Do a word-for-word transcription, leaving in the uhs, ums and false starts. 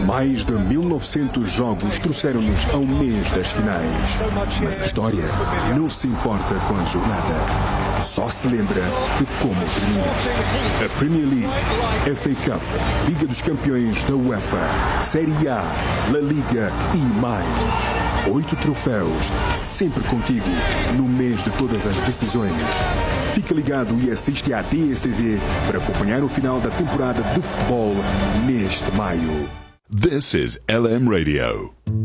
Mais de mil e novecentos jogos trouxeram-nos ao mês das finais. Mas a história não se importa com a jornada. Só se lembra de como termina. A Premier League, F A Cup, Liga dos Campeões da UEFA, Série A, La Liga e mais. Oito troféus, sempre contigo, no mês de todas as decisões. Fica ligado e assiste à D S T V para acompanhar o final da temporada de futebol neste maio. This is L M Radio.